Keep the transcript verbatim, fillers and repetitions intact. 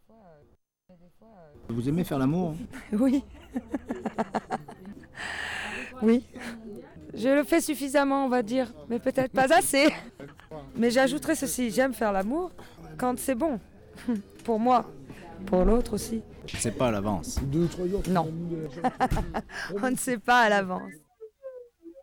Vous aimez faire l'amour? Oui. Oui. Je le fais suffisamment, on va dire, mais peut-être pas assez. Mais j'ajouterai ceci, j'aime faire l'amour quand c'est bon. Pour moi, pour l'autre aussi. C'est pas à l'avance. Non. On ne sait pas à l'avance.